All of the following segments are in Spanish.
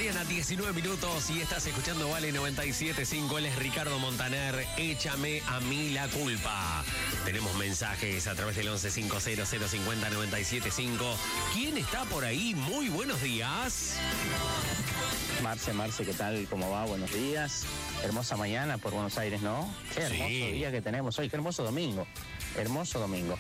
mañana, 19 minutos, y estás escuchando Vale 97.5. Él es Ricardo Montaner. Échame a mí la culpa. Tenemos mensajes a través del 1150-050-975. ¿Quién está por ahí? Muy buenos días. Marce, ¿qué tal? ¿Cómo va? Buenos días. Hermosa mañana por Buenos Aires, ¿no? Qué hermoso día que tenemos hoy, qué hermoso domingo. Hermoso domingo.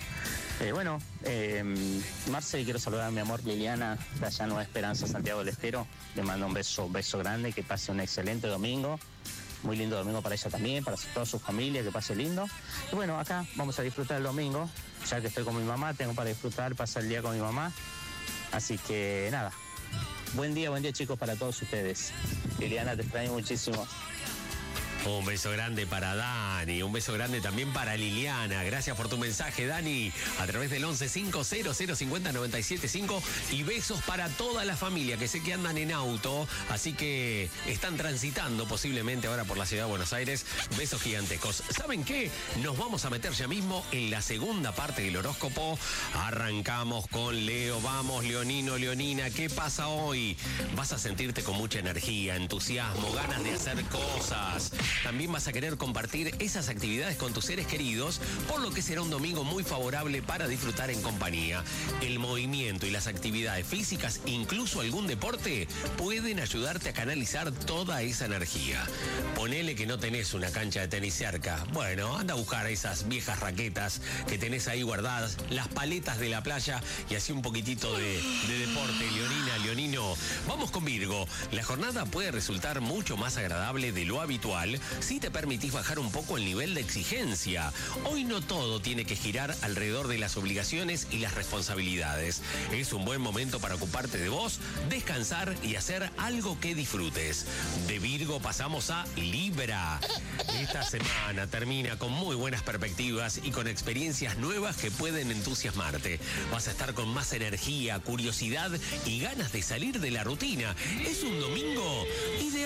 Marce, quiero saludar a mi amor Liliana, de allá en Nueva Esperanza, Santiago del Estero. Le mando un beso grande, que pase un excelente domingo. Muy lindo domingo para ella también, para toda su familia, que pase lindo. Y bueno, acá vamos a disfrutar el domingo, ya que estoy con mi mamá, tengo para disfrutar, pasar el día con mi mamá. Así que nada, buen día chicos para todos ustedes. Liliana, te extraño muchísimo. Un beso grande para Dani, un beso grande también para Liliana. Gracias por tu mensaje, Dani, a través del 1150-050-975. Y besos para toda la familia, que sé que andan en auto, así que están transitando posiblemente ahora por la ciudad de Buenos Aires. Besos gigantescos. ¿Saben qué? Nos vamos a meter ya mismo en la segunda parte del horóscopo. Arrancamos con Leo. Vamos, Leonino, Leonina, ¿qué pasa hoy? Vas a sentirte con mucha energía, entusiasmo, ganas de hacer cosas. También vas a querer compartir esas actividades con tus seres queridos, por lo que será un domingo muy favorable para disfrutar en compañía. El movimiento y las actividades físicas, incluso algún deporte, pueden ayudarte a canalizar toda esa energía. Ponele que no tenés una cancha de tenis cerca. Bueno, anda a buscar esas viejas raquetas que tenés ahí guardadas, las paletas de la playa y así un poquitito de deporte. Leonina, Leonino. Vamos con Virgo. La jornada puede resultar mucho más agradable de lo habitual si te permitís bajar un poco el nivel de exigencia. Hoy no todo tiene que girar alrededor de las obligaciones y las responsabilidades. Es un buen momento para ocuparte de vos, descansar y hacer algo que disfrutes. De Virgo pasamos a Libra. Esta semana termina con muy buenas perspectivas y con experiencias nuevas que pueden entusiasmarte. Vas a estar con más energía, curiosidad y ganas de salir de la rutina. Es un domingo ideal